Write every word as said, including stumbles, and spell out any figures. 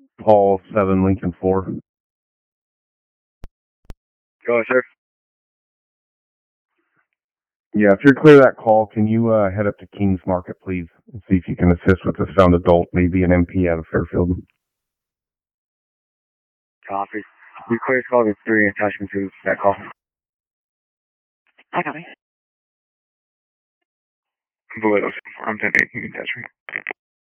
Paul seven Lincoln four. Go ahead, sir. Yeah, if you're clear of that call, can you uh, head up to Kings Market, please, and see if you can assist with this found adult, maybe an M P out of Fairfield. Copy. We clear call with three attachment to that call. I got it. Validus. I'm ten eight. You can touch me.